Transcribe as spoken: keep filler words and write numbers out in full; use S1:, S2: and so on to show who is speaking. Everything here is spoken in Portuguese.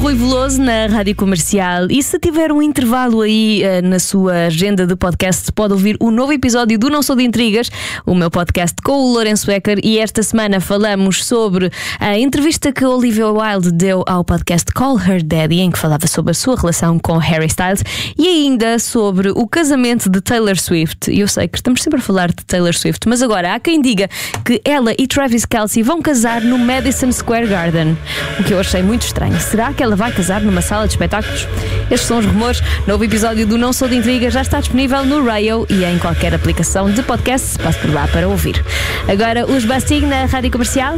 S1: Rui Veloso na Rádio Comercial. E se tiver um intervalo aí uh, na sua agenda de podcast, pode ouvir o novo episódio do Não Sou de Intrigas, o meu podcast com o Lourenço Ecker. E esta semana falamos sobre a entrevista que Olivia Wilde deu ao podcast Call Her Daddy, em que falava sobre a sua relação com Harry Styles, e ainda sobre o casamento de Taylor Swift. E eu sei que estamos sempre a falar de Taylor Swift, mas agora há quem diga que ela e Travis Kelce vão casar no Madison Square Garden, o que eu achei muito estranho. Será que ela vai casar numa sala de espetáculos? Estes são os rumores. Novo episódio do Não Sou de Intriga já está disponível no Rayo e em qualquer aplicação de podcast. Passe por lá para ouvir. Agora os Bastille na Rádio Comercial.